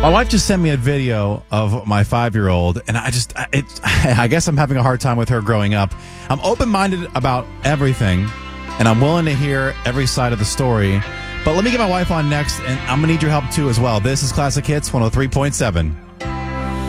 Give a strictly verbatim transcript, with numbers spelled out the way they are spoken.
My wife just sent me a video of my five-year-old, and I just, it, I guess I'm having a hard time with her growing up. I'm open-minded about everything, and I'm willing to hear every side of the story. But let me get my wife on next, and I'm going to need your help too as well. This is Classic Hits one oh three point seven.